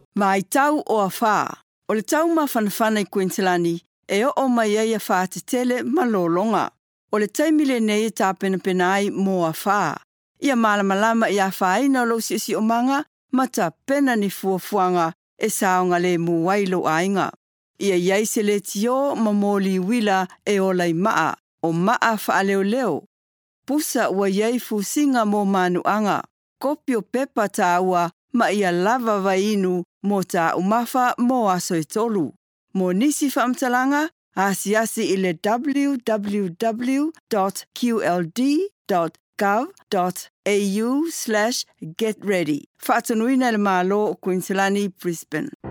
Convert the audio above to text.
Mai tau o a whā. O le tau mawhanawhana I Queenslandi, e o mai ai a whā te tele malolonga. O le taimile nei e tā pena ai mō a whā. Ia malamalama I a whāina lo si o manga, ma ta pena ni fuafuanga e saonga le muwailo ainga. Ia iai se le tio mamoli wila e o lai maa, o maa wha leo leo. Pusa ua iai fusinga mō manuanga, kopio pepa tā ua ma ia lava vainu mō tā umafa mō aso e tolu. Mō nisi whaamtalanga, asiasi I le www.qld.gov.au/getready. Whaatanuina le mālo o Queenslandi, Brisbane.